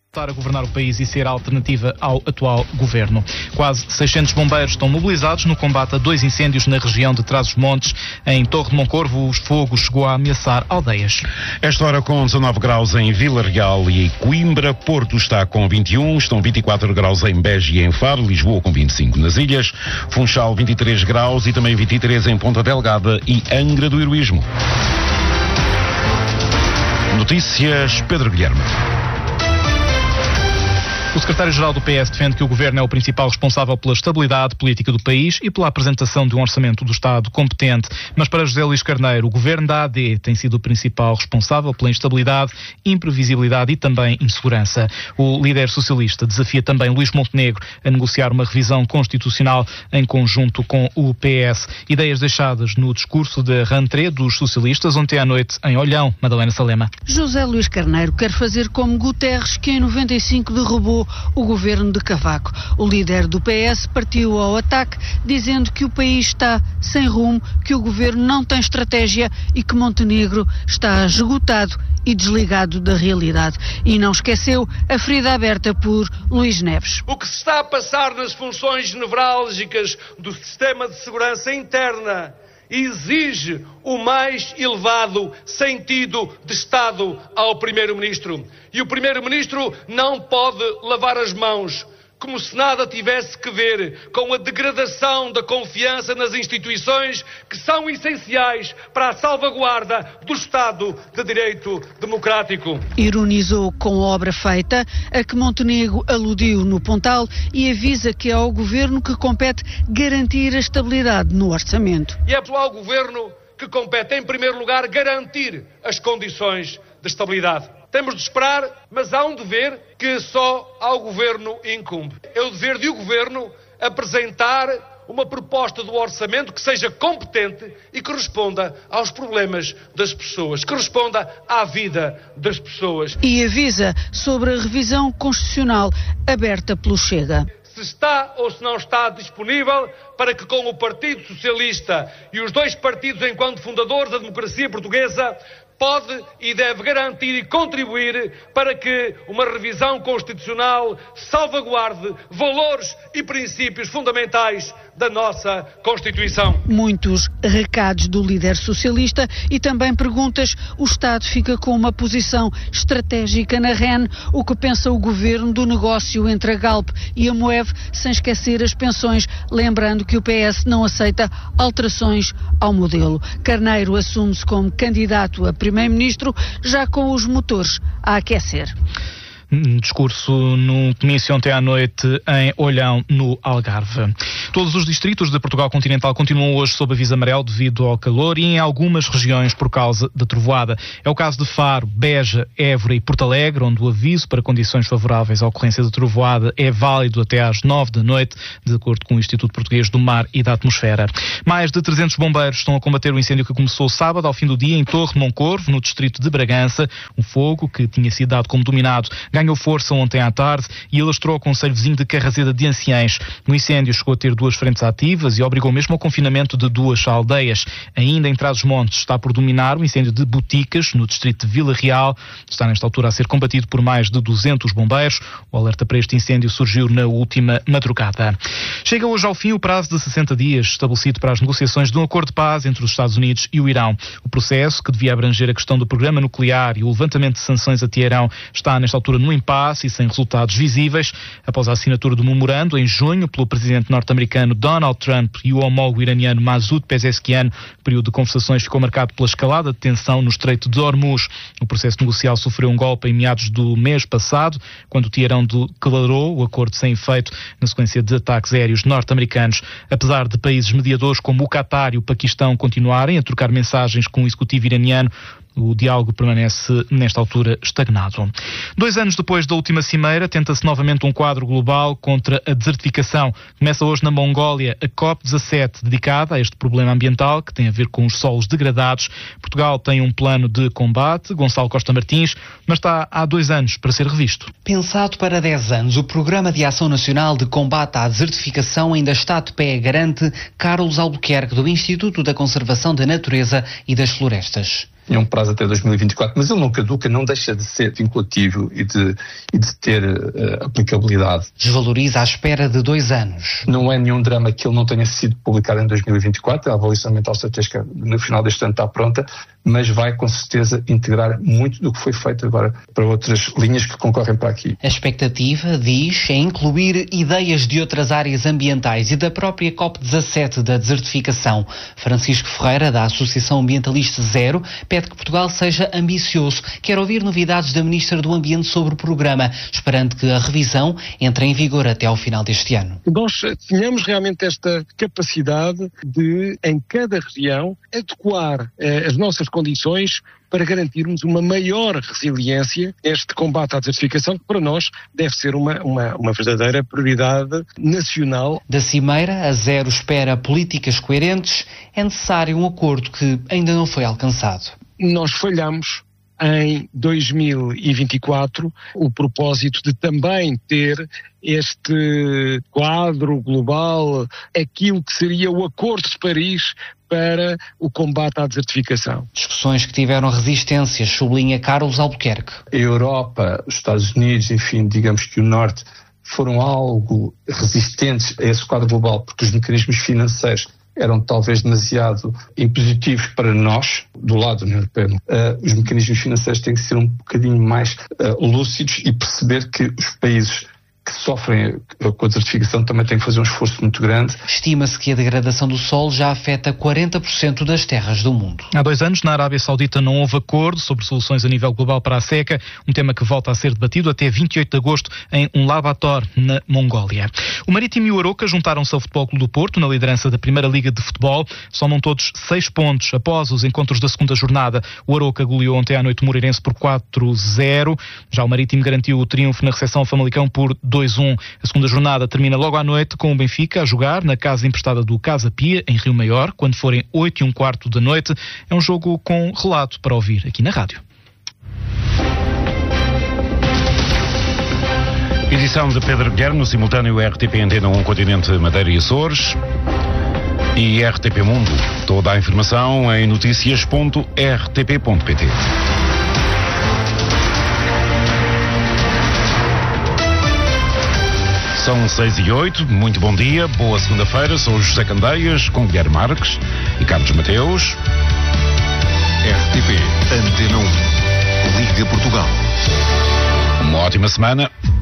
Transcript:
A governar o país e ser a alternativa ao atual governo. Quase 600 bombeiros estão mobilizados no combate a 2 incêndios na região de Trás-os-Montes. Em Torre de Moncorvo, o fogo chegou a ameaçar aldeias. Esta hora com 19 graus em Vila Real e Coimbra, Porto está com 21, estão 24 graus em Beja e em Faro, Lisboa com 25 nas ilhas, Funchal 23 graus e também 23 em Ponta Delgada e Angra do Heroísmo. Notícias, Pedro Guilherme. O secretário-geral do PS defende que o governo é o principal responsável pela estabilidade política do país e pela apresentação de um orçamento do Estado competente. Mas para José Luís Carneiro, o governo da AD tem sido o principal responsável pela instabilidade, imprevisibilidade e também insegurança. O líder socialista desafia também Luís Montenegro a negociar uma revisão constitucional em conjunto com o PS. Ideias deixadas no discurso da rentrée dos socialistas ontem à noite em Olhão. Madalena Salema. José Luís Carneiro quer fazer como Guterres, que em 95 derrubou o governo de Cavaco. O líder do PS partiu ao ataque, dizendo que o país está sem rumo, que o governo não tem estratégia e que Montenegro está esgotado e desligado da realidade. E não esqueceu a ferida aberta por Luís Neves. O que se está a passar nas funções nevrálgicas do sistema de segurança interna exige o mais elevado sentido de Estado ao Primeiro-Ministro. E o Primeiro-Ministro não pode lavar as mãos, como se nada tivesse que ver com a degradação da confiança nas instituições que são essenciais para a salvaguarda do Estado de Direito Democrático. Ironizou com a obra feita, a que Montenegro aludiu no Pontal, e avisa que é ao governo que compete garantir a estabilidade no orçamento. E é ao governo que compete, em primeiro lugar, garantir as condições de estabilidade. Temos de esperar, mas há um dever que só ao governo incumbe. É o dever de o governo apresentar uma proposta do orçamento que seja competente e que responda aos problemas das pessoas, que responda à vida das pessoas. E avisa sobre a revisão constitucional aberta pelo Chega. Se está ou se não está disponível para que com o Partido Socialista e os dois partidos enquanto fundadores da democracia portuguesa pode e deve garantir e contribuir para que uma revisão constitucional salvaguarde valores e princípios fundamentais da nossa Constituição. Muitos recados do líder socialista e também perguntas. O Estado fica com uma posição estratégica na REN. O que pensa o governo do negócio entre a Galp e a Moev, sem esquecer as pensões, lembrando que o PS não aceita alterações ao modelo. Carneiro assume-se como candidato a primeiro-ministro, já com os motores a aquecer. Discurso no comício ontem à noite em Olhão, no Algarve. Todos os distritos de Portugal continental continuam hoje sob aviso amarelo devido ao calor e em algumas regiões por causa da trovoada. É o caso de Faro, Beja, Évora e Porto Alegre, onde o aviso para condições favoráveis à ocorrência de trovoada é válido até às 9 da noite, de acordo com o Instituto Português do Mar e da Atmosfera. Mais de 300 bombeiros estão a combater o incêndio que começou sábado ao fim do dia em Torre de Moncorvo, no distrito de Bragança. Um fogo que tinha sido dado como dominado ganhou força ontem à tarde e alastrou o concelho vizinho de Carrazeda de Anciães. O incêndio chegou a ter 2 frentes ativas e obrigou mesmo ao confinamento de 2 aldeias. Ainda em Trás-os-Montes está por dominar o incêndio de Boticas, no distrito de Vila Real. Está nesta altura a ser combatido por mais de 200 bombeiros. O alerta para este incêndio surgiu na última madrugada. Chega hoje ao fim o prazo de 60 dias estabelecido para as negociações de um acordo de paz entre os Estados Unidos e o Irão. O processo, que devia abranger a questão do programa nuclear e o levantamento de sanções a Teherão, está nesta altura no impasse e sem resultados visíveis. Após a assinatura do memorando em junho pelo presidente norte-americano Donald Trump e o homólogo iraniano Masoud Pezeshkian, o período de conversações ficou marcado pela escalada de tensão no Estreito de Hormuz. O processo negocial sofreu um golpe em meados do mês passado, quando Teherão declarou o acordo sem efeito na sequência de ataques aéreos norte-americanos. Apesar de países mediadores como o Qatar e o Paquistão continuarem a trocar mensagens com o executivo iraniano, o diálogo permanece, nesta altura, estagnado. 2 anos depois da última cimeira, tenta-se novamente um quadro global contra a desertificação. Começa hoje na Mongólia a COP17, dedicada a este problema ambiental que tem a ver com os solos degradados. Portugal tem um plano de combate, Gonçalo Costa Martins, mas está há 2 anos para ser revisto. Pensado para 10 anos, o Programa de Ação Nacional de Combate à Desertificação ainda está de pé, garante Carlos Albuquerque, do Instituto da Conservação da Natureza e das Florestas. tinha um prazo até 2024, mas ele não caduca, não deixa de ser vinculativo e de ter aplicabilidade. Desvaloriza à espera de 2 anos. Não é nenhum drama que ele não tenha sido publicado em 2024, a avaliação ambiental estratégica no final deste ano está pronta, mas vai com certeza integrar muito do que foi feito agora para outras linhas que concorrem para aqui. A expectativa, diz, é incluir ideias de outras áreas ambientais e da própria COP17 da desertificação. Francisco Ferreira, da Associação Ambientalista Zero, pede que Portugal seja ambicioso. Quer ouvir novidades da Ministra do Ambiente sobre o programa, esperando que a revisão entre em vigor até ao final deste ano. Nós tínhamos realmente esta capacidade de, em cada região, adequar as nossas condições para garantirmos uma maior resiliência neste combate à desertificação, que para nós deve ser uma verdadeira prioridade nacional. Da Cimeira, a Zero espera políticas coerentes. É necessário um acordo que ainda não foi alcançado. Nós falhamos em 2024 o propósito de também ter este quadro global, aquilo que seria o Acordo de Paris para o combate à desertificação. Discussões que tiveram resistências, sublinha Carlos Albuquerque. A Europa, os Estados Unidos, enfim, digamos que o Norte, foram algo resistentes a esse quadro global, porque os mecanismos financeiros eram talvez demasiado impositivos para nós, do lado da União Europeia. Os mecanismos financeiros têm que ser um bocadinho mais lúcidos e perceber que os países que sofrem com a desertificação também têm que fazer um esforço muito grande. Estima-se que a degradação do solo já afeta 40% das terras do mundo. Há 2 anos, na Arábia Saudita, não houve acordo sobre soluções a nível global para a seca, um tema que volta a ser debatido até 28 de agosto em Ulaanbaatar, na Mongólia. O Marítimo e o Aroca juntaram-se ao Futebol Clube do Porto na liderança da Primeira Liga de Futebol. Somam todos 6 pontos após os encontros da segunda jornada. O Aroca goleou ontem à noite o Moreirense por 4-0. Já o Marítimo garantiu o triunfo na recepção ao Famalicão por 2-1. A segunda jornada termina logo à noite com o Benfica a jogar na casa emprestada do Casa Pia, em Rio Maior, quando forem 8:15 da noite. É um jogo com relato para ouvir aqui na rádio. Edição de Pedro Guilherme, no simultâneo RTP Antena 1 Continente Madeira e Açores e RTP Mundo. Toda a informação em noticias.rtp.pt. São 6:08, muito bom dia, boa segunda-feira, sou o José Candeias, com Guilherme Marques e Carlos Mateus. RTP Antena 1, Liga Portugal. Uma ótima semana.